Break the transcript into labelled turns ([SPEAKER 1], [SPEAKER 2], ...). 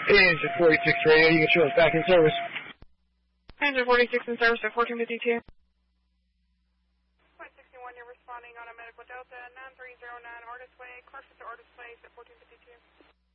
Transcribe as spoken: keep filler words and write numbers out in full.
[SPEAKER 1] Engine forty-six radio, you can show us back in service.
[SPEAKER 2] Engine forty-six in service at fourteen fifty-two.
[SPEAKER 3] Flight sixty-one, you're responding on a medical Delta nine three zero nine Artist Way, Clarksville to Artist Place at fourteen fifty-two.